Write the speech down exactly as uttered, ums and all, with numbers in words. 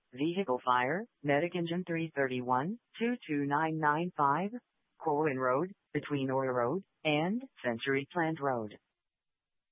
Vehicle fire, Medic Engine three thirty-one, two two nine nine five, Corwin Road, between Orr Road and Century Plant Road.